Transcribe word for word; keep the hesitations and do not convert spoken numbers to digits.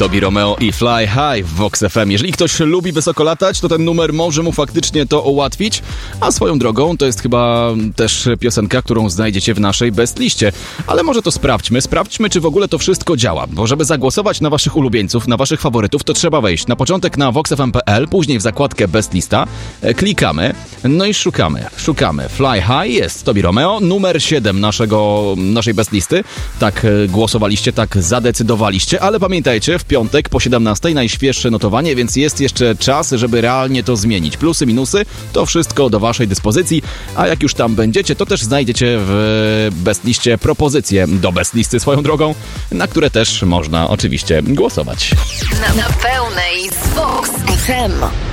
Tobi Romeo i Fly High w Vox F M. Jeżeli ktoś lubi wysoko latać, to ten numer może mu faktycznie to ułatwić, a swoją drogą to jest chyba też piosenka, którą znajdziecie w naszej best liście. Ale może to sprawdźmy, sprawdźmy, czy w ogóle to wszystko działa, bo żeby zagłosować na waszych ulubieńców, na waszych faworytów, to trzeba wejść na początek na vox f m kropka p l, później w zakładkę best lista, klikamy, no i szukamy, szukamy. Fly High jest Tobi Romeo, numer siedem naszego, naszej best listy. Tak głosowaliście, tak zadecydowaliście, ale pamiętajcie, w piątek po siedemnastej najświeższe notowanie, więc jest jeszcze czas, żeby realnie to zmienić. Plusy, minusy, to wszystko do waszej dyspozycji, a jak już tam będziecie, to też znajdziecie w best liście propozycje do best listy swoją drogą, na które też można oczywiście głosować. Na, na pełnej z Vox F M.